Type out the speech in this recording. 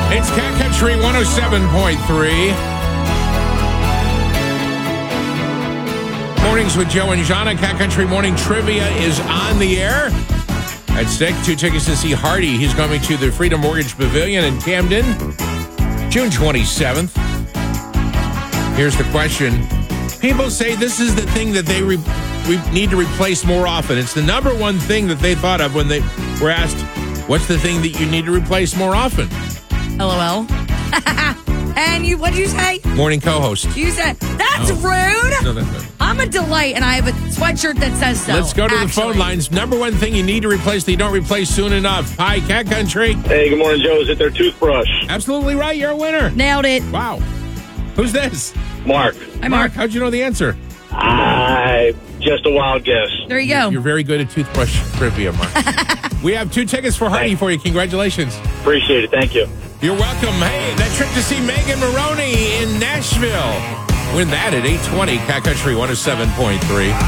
It's Cat Country 107.3. Mornings with Joe and Jana. Cat Country Morning Trivia is on the air. At stake, 2 tickets to see Hardy. He's coming to the Freedom Mortgage Pavilion in Camden, June 27th. Here's the question. People say this is the thing that they need to replace more often. It's the number one thing that they thought of when they were asked, what's the thing that you need to replace more often? LOL. And what'd you say? Morning co-host. You said, that's rude. No, that's not. I'm a delight, and I have a sweatshirt that says so. Let's go to the phone lines. Number one thing you need to replace that you don't replace soon enough. Hi, Cat Country. Hey, good morning, Joe. Is it their toothbrush? Absolutely right. You're a winner. Nailed it. Wow. Who's this? Mark. Hi, Mark. How'd you know the answer? Just a wild guess. There you go. You're very good at toothbrush trivia, Mark. We have 2 tickets for Hardy for you. Congratulations. Appreciate it. Thank you. You're welcome. Hey, that trip to see Megan Maroney in Nashville. Win that at 8:20, Cat Country 107.3.